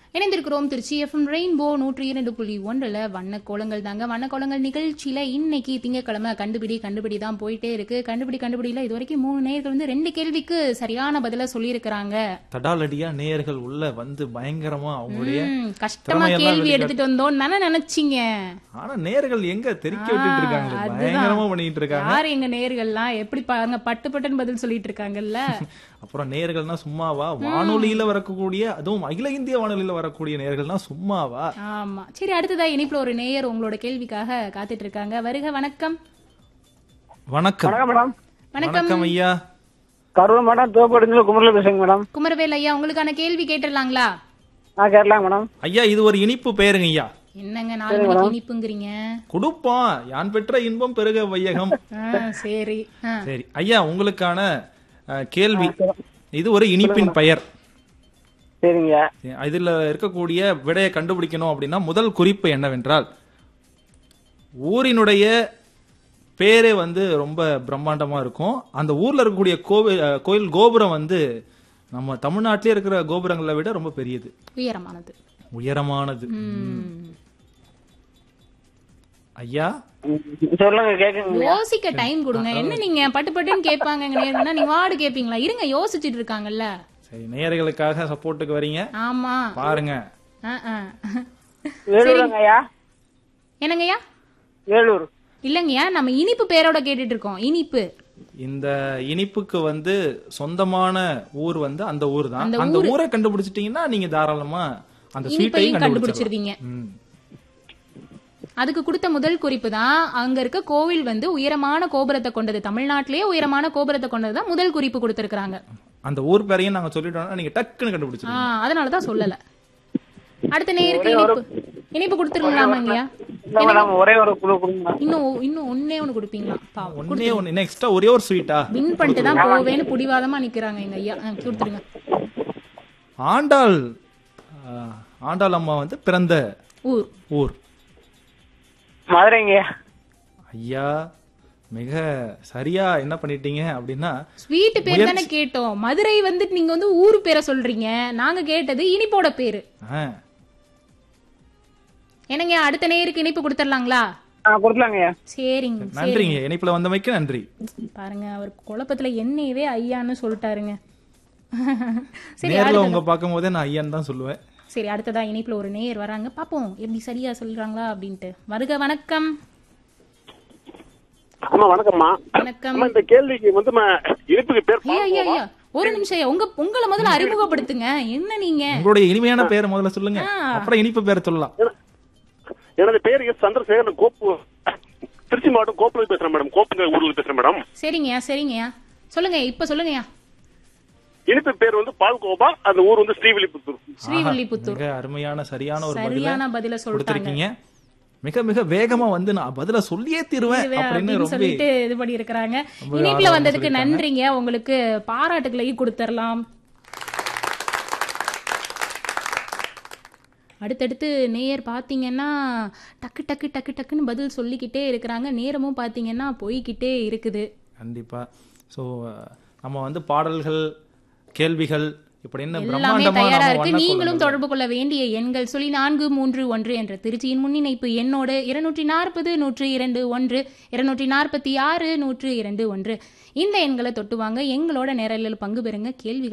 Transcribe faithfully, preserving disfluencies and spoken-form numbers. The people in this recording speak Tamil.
இணைந்திருக்கிறோம் திருச்சி எஃப்எம் ரெயின்போ நூற்றி இரண்டு புள்ளி ஒன்றுல வண்ணக்கோலங்கள் தாங்க. வண்ணக்கோலங்கள் நிகழ்ச்சியில இன்னைக்கு திங்கக்கிழமை கண்டுபிடி கண்டுபிடி தான் போயிட்டே இருக்கு. கண்டுபிடி கண்டுபிடியில இது வரைக்கும் மூணு நேயர்கள் வந்து ரெண்டு கேள்விக்கு சரியான பதில சொல்லியிருக்கிறாங்க. தடாலடியா நேயர்கள் உள்ள வந்து பயங்கரமா அவங்களுடைய கஷ்டமா கேள்வி எடுத்துட்டு வந்தோம் தானே நினைச்சீங்க. ஆனா நேயர்கள் எங்க தெரிக்க விட்டுட்டு இருக்காங்க, பயங்கரமா பண்ணிட்டு இருக்காங்க. யாரு எங்க நேயர்கள்லாம் எப்படி பாருங்க பட்டு பட்டுன்னு பதில் சொல்லிட்டு இருக்காங்கல்ல. அப்புறம் நேயர்கள்னா சும்மாவா, வானொலியில வரக்கூடிய அதுவும் அகில இந்திய வானொலியில வரக்கூடிய நேயர்கள்னா சும்மாவா? ஆமா. சரி, அடுத்ததா இனிப்புல ஒரு நேயர் உங்களோட கேள்விக்காக காத்துட்டு இருக்காங்க. வருக. வணக்கம். வணக்கம் மேடம். வணக்கம் ஐயா. கரூர் மேடம், தோப்படிஞ்சு குமரவேல் பேசுங்க மேடம். குமரவேல் ஐயா, உங்களுக்கான கேள்வி கேட்டுடலாங்களா? நான் கேட்கலாம் மேடம். ஐயா, இது ஒரு இனிப்பு பெயருங்க ஐயா. என்னங்க நாலு மணிக்கு இனிப்புங்கிறீங்க? குடுப்போம், யான் பெற்ற இன்பம் பெருக வையகம். சரி சரி ஐயா, உங்களுக்கான கேள்வி. இது ஒரு இனிப்பின் பெயர். சரிங்க. இதுல இருக்கக்கூடிய விடையை கண்டுபிடிக்கணும் அப்படின்னா முதல் குறிப்பு என்னவென்றால், ஊரினுடைய பேரே வந்து ரொம்ப பிரம்மாண்டமா இருக்கும். அந்த ஊர்ல இருக்கக்கூடிய கோவில் கோயில் கோபுரம் வந்து நம்ம தமிழ்நாட்டிலே இருக்கிற கோபுரங்களை விட ரொம்ப பெரியது, உயரமானது. உயரமானது ஐயா. சொல்லுங்க, கேக்குங்க. யோசிக்க டைம் கொடுங்க. என்ன நீங்க பட்டு பட்டுன்னு கேட்பாங்க நேரம்னா நீங்க வாடு கேப்பீங்களா? இருங்க, யோசிச்சுட்டு இருக்காங்கல்ல. சரி, நேயர்களுக்காக சப்போர்ட்டுக்கு வரீங்க. ஆமா, பாருங்க. வேலூருங்கய்யா. என்னங்கய்யா? வேலூர் இல்லங்கய்யா, நம்ம இனிப்பு பேரோட கேட்டுட்டு இருக்கோம். இனிப்பு. இந்த இனிப்புக்கு வந்து சொந்தமான ஊர் வந்து அந்த ஊர் தான். அந்த ஊரை கண்டுபிடிச்சிட்டீங்கன்னா நீங்க தாராளமா அந்த ஸ்வீட்டையும் கண்டுபிடிச்சிருவீங்க. அதுக்கு கொடுத்த முதல் குறிப்பு தான் அங்க இருக்க கோவில் வந்து உயரமான கோபுரத்தை கொண்டது. தமிழ்நாட்டிலேயே உயரமான கோபுரத்தை கொண்டதுதான் முதல் குறிப்பு கொடுத்திருக்காங்க. அந்த ஊர் பேரையும் நாங்க சொல்லிட்டோம்னா நீங்க டக்குன்னு கண்டுபிடிச்சிருவீங்க. அதனாலதான் சொல்லல. அடுத்த நேருக்கு இனிப்பு இனிப்பு கொடுத்துருங்களாமாங்கய்யா? ஒரே ஒரு குழு கொடுங்க. இன்னும் இன்னும் ஒன்னே ஒண்ணு கொடுப்பீங்களா? ஒன்னே ஒண்ணு என்ன எக்ஸ்ட்ரா ஒரே ஒரு ஸ்வீட்டா? வின் பண்ணிட்டு தான் போவேன்னு புடிவாதமா நிக்கிறாங்க எங்க ஐயா. கொடுத்துருங்க. ஆண்டாள் ஆண்டாள் அம்மா வந்து பிறந்த ஊர் ஊர் மதுரைங்க ஐயா. மிக சரியா என்ன பண்ணிட்டீங்க அப்படின்னா, ஸ்வீட் பேர் தானே கேட்டோம். மதுரை வந்து நீங்க வந்து ஊர் பேரை சொல்றீங்க, நாங்க கேட்டது இனிப்போட பேரு. என்னங்க, அடுத்த நேருக்கு இனிப்பு கொடுத்துடலாங்களா? கொடுக்கலாங்க. சரிங்க, நன்றிங்க. இனிப்புல வந்தமைக்கு நன்றி. பாருங்க, அவர் குழப்பத்துல என்னையவே ஐயான்னு சொல்லிட்டாருங்க. சரி, நேர்ல உங்க பார்க்கும் போதே நான் ஐயான்னு தான் சொல்லுவேன். சரி, அடுத்ததா இனிப்புல ஒரு நேயர் வராங்க, பாப்போம் எப்படி சரியா சொல்றாங்களா அப்படின்ட்டு. வருக. வணக்கம். ஆமா, வணக்கம்மா. வணக்கம். இந்த கேள்விக்கு வந்து இனிப்புக்கு பேர் ஐயா ஐயா ஐயா ஒரு நிமிஷம். உங்க உங்களை முதல்ல அறிமுகப்படுத்துங்க. என்ன நீங்க? உங்களுடைய இனிமையான பேரை முதல்ல சொல்லுங்க, அப்புறம் இனிப்பு பேரை சொல்லலாம். எனது பேர் எஸ் சந்திரசேகரன். கோப்பு, திருச்சி மாவட்டம் கோப்புல பேசுறேன் மேடம். கோப்புங்க ஊர்ல பேசுறேன் மேடம். சரிங்கய்யா சரிங்கய்யா சொல்லுங்க, இப்ப சொல்லுங்கய்யா. இனிப்பு பேர் வந்து பால்கோபா, அந்த ஊர் வந்து ஸ்ரீவில்லிபுத்தூர். ஸ்ரீவில்லிபுத்தூர். மிக அருமையான சரியான ஒரு சரியான பதில சொல்லிருக்கீங்க. மிக மிக வேகமா வந்து நான் பதில சொல்லியே தீருவேன் அப்படின்னு சொல்லிட்டு இது பண்ணி இருக்காங்க. இனிப்புல வந்ததுக்கு நன்றிங்க. உங்களுக்கு பாராட்டுகளையும் கொடுத்துடலாம். அடுத்தடுத்து நேயர் பாத்தீங்கன்னா டக்கு டக்கு டக்கு டக்குன்னு பதில் சொல்லிக்கிட்டே இருக்கிறாங்க. நேரமும் பாத்தீங்கன்னா போய்கிட்டே இருக்குது. கண்டிப்பா. சோ நம்ம வந்து பாடல்கள், கேள்விகள் எல்லாமே தயாரா இருக்கு. நீங்களும் தொடர்பு கொள்ள வேண்டிய எண்கள் சொல்லி நான்கு மூன்று ஒன்று என்ற திருச்சியின் முன்னிணைப்பு எண்ணோடு இருநூற்றி நாற்பது நூற்று இரண்டு ஒன்று இருநூற்றி நாற்பத்தி ஆறு நூற்று இரண்டு ஒன்று இந்த எண்களை தொட்டுவாங்க. எங்களோட நேரலில் பங்கு பெறுங்க. கேள்விகள்